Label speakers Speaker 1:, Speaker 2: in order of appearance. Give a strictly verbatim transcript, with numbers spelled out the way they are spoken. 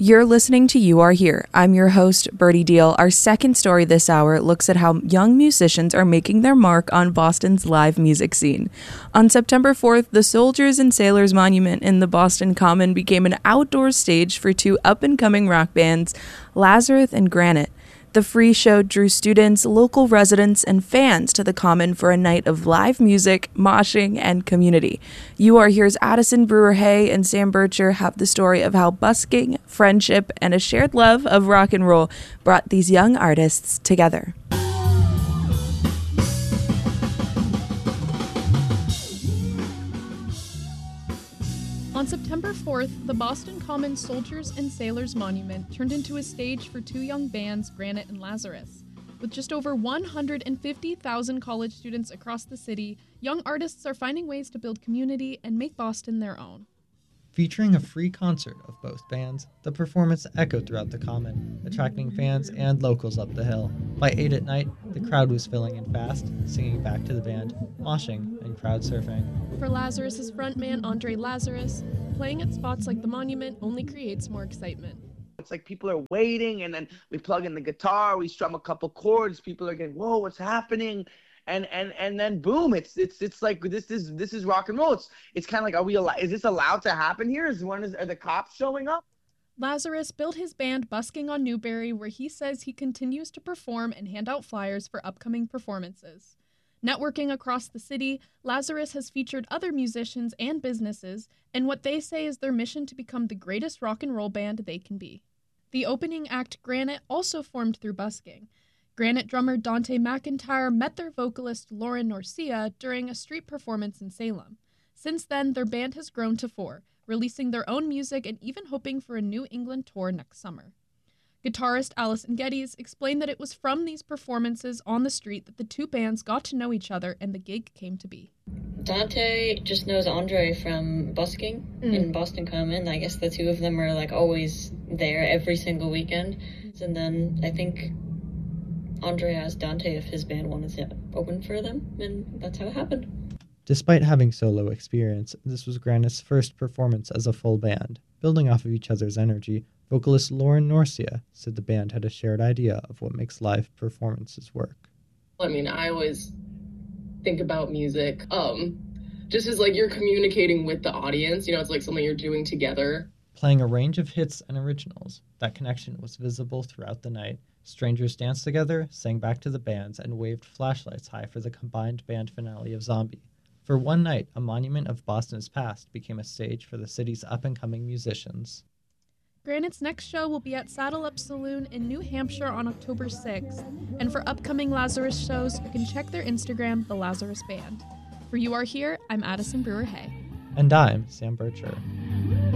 Speaker 1: You're listening to You Are Here. I'm your host, Birdie Deal. Our second story this hour looks at how young musicians are making their mark on Boston's live music scene. On September fourth, the Soldiers and Sailors Monument in the Boston Common became an outdoor stage for two up-and-coming rock bands, Lazarus and Granite. The free show drew students, local residents, and fans to the Common for a night of live music, moshing, and community. You Are Here's Addison Brewer-Hay and Sam Bircher have the story of how busking, friendship, and a shared love of rock and roll brought these young artists together.
Speaker 2: On September fourth, the Boston Common Soldiers and Sailors Monument turned into a stage for two young bands, Granite and Lazarus. With just over one hundred fifty thousand college students across the city, young artists are finding ways to build community and make Boston their own.
Speaker 3: Featuring a free concert of both bands, the performance echoed throughout the Common, attracting fans and locals up the hill. By eight at night, the crowd was filling in fast, singing back to the band, moshing, and crowd surfing.
Speaker 2: For Lazarus's frontman, Andre Lazarus, playing at spots like the Monument only creates more excitement.
Speaker 4: It's like people are waiting, and then we plug in the guitar, we strum a couple chords, people are getting, whoa, what's happening? And and and then boom, it's it's it's like this is this is rock and roll. It's it's kind of like, are we al- is this allowed to happen here? Is one is are the cops showing up?
Speaker 2: Lazarus built his band Busking on Newberry, where he says he continues to perform and hand out flyers for upcoming performances. Networking across the city, Lazarus has featured other musicians and businesses in what they say is their mission to become the greatest rock and roll band they can be. The opening act, Granite, also formed through busking. Granite drummer Dante McIntyre met their vocalist Lauren Norcia during a street performance in Salem. Since then, their band has grown to four, releasing their own music and even hoping for a New England tour next summer. Guitarist Allison Geddes explained that it was from these performances on the street that the two bands got to know each other and the gig came to be.
Speaker 5: Dante just knows Andre from busking mm. in Boston Common. I guess the two of them are like always there every single weekend. And then I think Andre asked Dante if his band wanted to open for them, and that's how it happened.
Speaker 3: Despite having solo experience, this was Granite's first performance as a full band. Building off of each other's energy, vocalist Lauren Norcia said the band had a shared idea of what makes live performances work.
Speaker 6: I mean, I always think about music um, just as like you're communicating with the audience. You know, it's like something you're doing together.
Speaker 3: Playing a range of hits and originals, that connection was visible throughout the night. Strangers danced together, sang back to the bands, and waved flashlights high for the combined band finale of Zombie. For one night, a monument of Boston's past became a stage for the city's up-and-coming musicians.
Speaker 2: Granite's next show will be at Saddle Up Saloon in New Hampshire on October sixth. And for upcoming Lazarus shows, you can check their Instagram, The Lazarus Band. For You Are Here, I'm Addison Brewer-Hay.
Speaker 3: And I'm Sam Bircher.